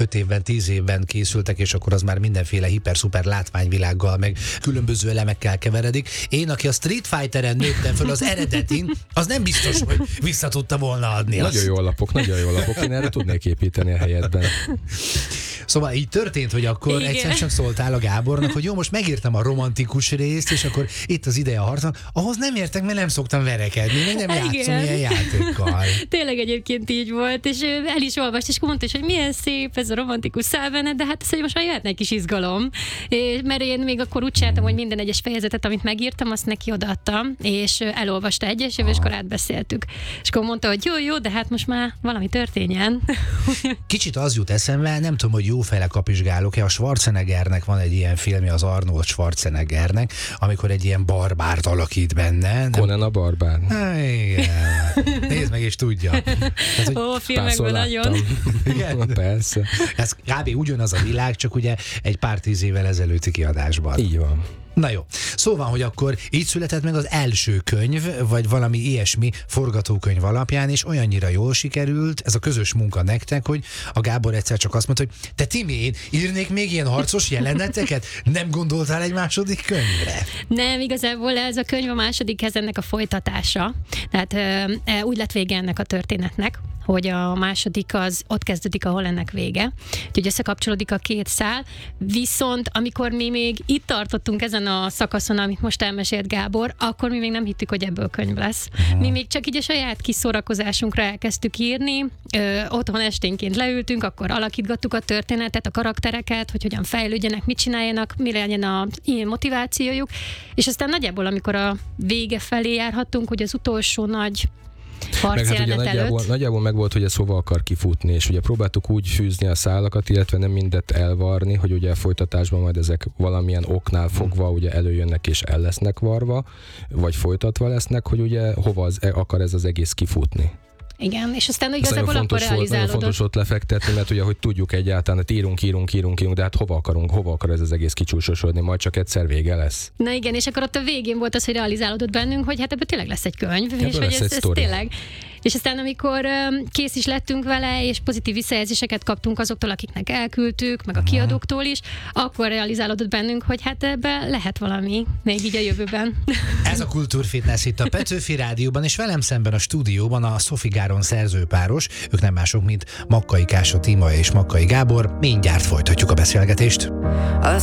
5 évben, 10 évben készültek, és akkor az már mindenféle hiper-szuper látványvilággal, meg különböző elemekkel keveredik. Én, aki a Street Fighteren nőttem föl az eredetin, az nem biztos, hogy vissza tudta volna adni. Nagyon jó alapok, nagyon jó alapok. Én erre tudnék építeni a helyedben. Szóval így történt, hogy akkor egyszer csak szóltál a Gábornak, hogy jó, most megírtam a romantikus részt, és akkor itt az ideje a harcnak. Ahhoz nem értek, mert nem szoktam verekedni, még nem játszom ilyen játékkal. Tényleg egyébként így volt, és el is olvast, és mondta is, hogy milyen szép ez a romantikus szálbenne, de hát ez, hogy most már jöhetne egy kis izgalom. Mert én még akkor úgy csináltam, hogy minden egyes fejezetet, amit megírtam, azt neki odaadtam, és elolvasta egyesével, és akkor átbeszéltük. És akkor mondta, hogy jó, de hát most már valami történjen. Kicsit az jut eszembe, nem tudom, hogy jófele kapizsgálok-e, a Schwarzeneggernek van egy ilyen filmje, az Arnold Schwarzeneggernek, amikor egy ilyen barbárt alakít benne. Conan a barbár. Igen. Nézd meg és tudja. Tehát, ó, filmekben nagyon. Igen. Persze. Ez kb. Ugyanaz a világ, csak ugye egy pár 10 évvel ezelőtti kiadásban. Így van. Na jó. Szóval, hogy akkor így született meg az első könyv, vagy valami ilyesmi forgatókönyv alapján, és olyannyira jól sikerült ez a közös munka nektek, hogy a Gábor egyszer csak azt mondta, hogy te Timi, én írnék még ilyen harcos jeleneteket? Nem gondoltál egy második könyvre? Nem, igazából ez a könyv a második ennek a folytatása. Tehát úgy lett vége ennek a történetnek, hogy a második az ott kezdődik, ahol ennek vége. Úgyhogy összekapcsolódik a két szál, viszont amikor mi még itt tartottunk ezen a szakaszon, amit most elmesélt Gábor, akkor mi még nem hittük, hogy ebből könyv lesz. Mi még csak így a saját kis szórakozásunkra elkezdtük írni, otthon esténként leültünk, akkor alakítgattuk a történetet, a karaktereket, hogy hogyan fejlődjenek, mit csináljanak, mi legyen a ilyen motivációjuk, és aztán nagyjából, amikor a vége felé járhattunk, hogy az utolsó nagy harcjelenet nagyjából meg volt, hogy ez hova akar kifutni, és ugye próbáltuk úgy fűzni a szálakat, illetve nem mindet elvarni, hogy ugye a folytatásban majd ezek valamilyen oknál fogva ugye előjönnek és el lesznek varva, vagy folytatva lesznek, hogy ugye hova akar ez az egész kifutni. Igen, és aztán igazából akkor realizálódott. Nagyon fontos ott lefektetni, mert ugye, hogy tudjuk egyáltalán, hogy írunk, de hát hova akar ez az egész kicsúsosodni, majd csak egyszer vége lesz. Na igen, és akkor ott a végén volt az, hogy realizálódott bennünk, hogy hát ebből tényleg lesz egy könyv, és hogy ez tényleg. És aztán amikor kész is lettünk vele, és pozitív visszajelzéseket kaptunk azoktól, akiknek elküldtük, meg a kiadóktól is, akkor realizálódott bennünk, hogy hát ebben lehet valami, még így a jövőben. Ez a Kultúrfitness itt a Petőfi Rádióban, és velem szemben a stúdióban a Sophie Gáron szerzőpáros, ők nem mások, mint Makkai Kása Tima és Makkai Gábor. Mindjárt folytatjuk a beszélgetést.